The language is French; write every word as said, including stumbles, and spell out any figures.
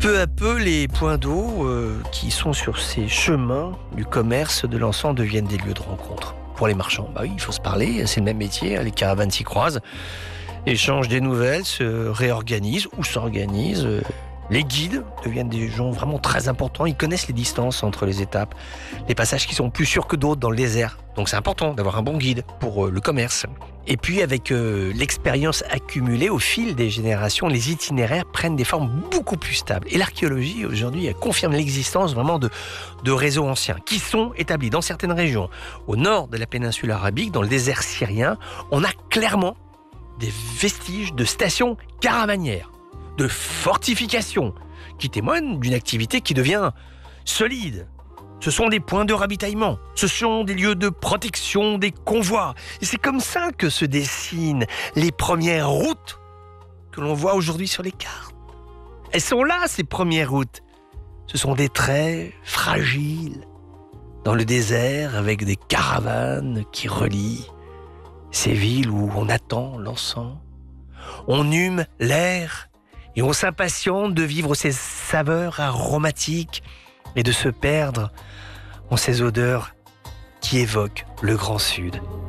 peu à peu, les points d'eau euh, qui sont sur ces chemins du commerce de l'encens deviennent des lieux de rencontre. Pour les marchands, bah oui, il faut se parler, c'est le même métier, les caravanes s'y croisent, échangent des nouvelles, se réorganisent ou s'organisent. Les guides deviennent des gens vraiment très importants, ils connaissent les distances entre les étapes, les passages qui sont plus sûrs que d'autres dans le désert. Donc c'est important d'avoir un bon guide pour euh, le commerce. Et puis avec euh, l'expérience accumulée au fil des générations, les itinéraires prennent des formes beaucoup plus stables. Et l'archéologie aujourd'hui elle confirme l'existence vraiment de, de réseaux anciens qui sont établis dans certaines régions. Au nord de la péninsule arabique, dans le désert syrien, on a clairement des vestiges de stations caravanières, de fortifications, qui témoignent d'une activité qui devient solide. Ce sont des points de ravitaillement, ce sont des lieux de protection des convois. Et c'est comme ça que se dessinent les premières routes que l'on voit aujourd'hui sur les cartes. Elles sont là, ces premières routes. Ce sont des traits fragiles, dans le désert, avec des caravanes qui relient ces villes où on attend l'encens. On hume l'air et on s'impatiente de vivre ces saveurs aromatiques et de se perdre en ces odeurs qui évoquent le Grand Sud.